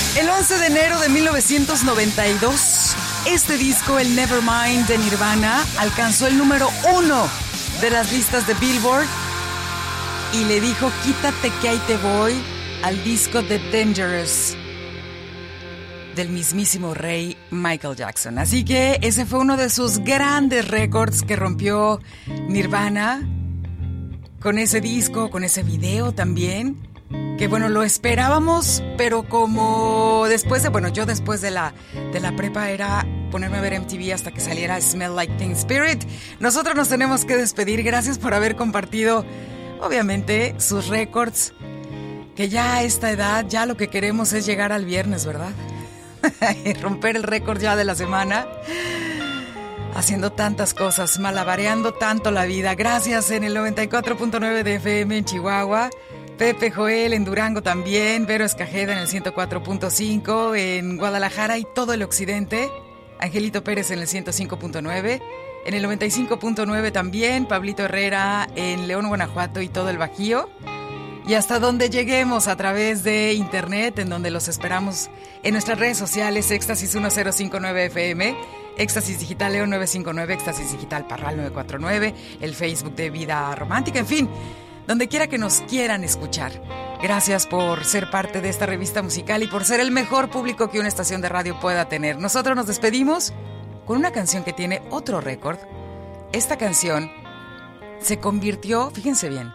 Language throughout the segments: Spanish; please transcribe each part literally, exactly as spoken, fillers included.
El once de enero de mil novecientos noventa y dos, este disco, el Nevermind de Nirvana, alcanzó el número uno de las listas de Billboard y le dijo, quítate que ahí te voy, al disco The Dangerous del mismísimo rey Michael Jackson. Así que ese fue uno de sus grandes récords que rompió Nirvana con ese disco, con ese video también. Que bueno, lo esperábamos, pero como después de, bueno, yo después de la, de la prepa era ponerme a ver M T V hasta que saliera Smell Like Teen Spirit. Nosotros nos tenemos que despedir. Gracias por haber compartido, obviamente, sus récords. Que ya a esta edad, ya lo que queremos es llegar al viernes, ¿verdad? Romper el récord ya de la semana. Haciendo tantas cosas, malabareando tanto la vida. Gracias en el noventa y cuatro punto nueve de F M en Chihuahua. Pepe Joel en Durango también, Vero Escajeda en el ciento cuatro punto cinco, en Guadalajara y todo el occidente, Angelito Pérez en el ciento cinco punto nueve, en el noventa y cinco punto nueve también, Pablito Herrera en León, Guanajuato y todo el Bajío, y hasta donde lleguemos a través de internet, en donde los esperamos en nuestras redes sociales, Éxtasis mil cincuenta y nueve F M, Éxtasis Digital León nueve cinco nueve, Éxtasis Digital Parral nueve cuatro nueve, el Facebook de Vida Romántica, en fin, donde quiera que nos quieran escuchar. Gracias por ser parte de esta revista musical y por ser el mejor público que una estación de radio pueda tener. Nosotros nos despedimos con una canción que tiene otro récord. Esta canción se convirtió, fíjense bien,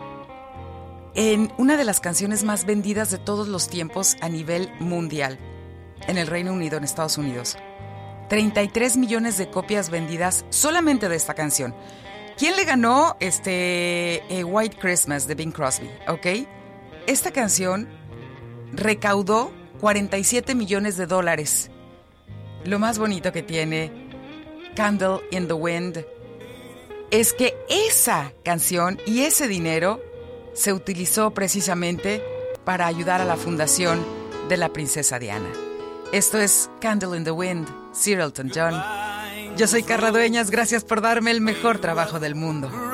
en una de las canciones más vendidas de todos los tiempos a nivel mundial, en el Reino Unido, en Estados Unidos. treinta y tres millones de copias vendidas solamente de esta canción. ¿Quién le ganó este eh, White Christmas de Bing Crosby? ¿Ok? Esta canción recaudó cuarenta y siete millones de dólares. Lo más bonito que tiene Candle in the Wind es que esa canción y ese dinero se utilizó precisamente para ayudar a la fundación de la princesa Diana. Esto es Candle in the Wind, Sir Elton John. Yo soy Carla Dueñas, gracias por darme el mejor trabajo del mundo.